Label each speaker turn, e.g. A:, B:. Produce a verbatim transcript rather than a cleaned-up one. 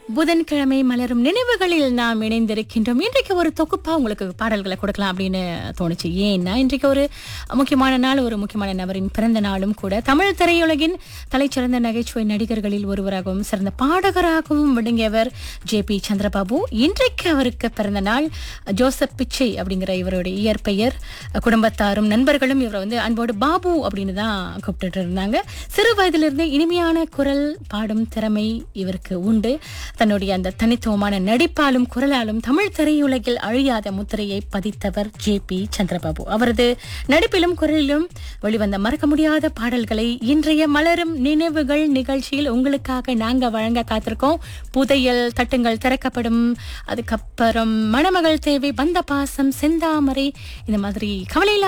A: புதன்கிழமை மலரும் நினைவுகளில் நாம் இணைந்திருக்கின்றோம். இன்றைக்கு ஒரு தொகுப்பா உங்களுக்கு பாடல்களை கொடுக்கலாம் அப்படின்னு தோணுச்சு. ஏன்னா இன்றைக்கு ஒரு முக்கியமான நாள், ஒரு முக்கியமான நபரின் பிறந்த நாளும் கூட. தமிழ் திரையுலகின் தலைச்சிறந்த நகைச்சுவை நடிகர்களில் ஒருவராகவும் சிறந்த பாடகராகவும் விளங்கியவர் ஜே பி சந்திரபாபு. இன்றைக்கு அவருக்கு பிறந்த நாள். ஜோசப் பிச்சை அப்படிங்கிற இவருடைய இயற்பெயர். குடும்பத்தாரும் நண்பர்களும் இவரை வந்து அன்போடு பாபு அப்படின்னு தான் கூப்பிட்டு இருந்தாங்க. சிறு வயதிலிருந்து இனிமையான குரல் பாடும் திறமை இவருக்கு உண்டு. தன்னுடைய அந்த தனித்துவமான நடிப்பாலும் குரலாலும் தமிழ் திரையுலகில் அழியாத முத்திரையை பதித்தவர் ஜே பி சந்திரபாபு. அவரது நடிப்பிலும் குரலிலும் வெளிவந்த மறக்க முடியாத பாடல்களை இன்றைய மலரும் நினைவுகள் நிகழ்ச்சியில் உங்களுக்காக நாங்க வழங்க காத்திருக்கோம். புதையல், தட்டுங்கள் திறக்கப்படும், அதுக்கப்புறம் மணமகள் தேவை, பந்த பாசம், செந்தாமரை, இந்த மாதிரி கவலையில்லா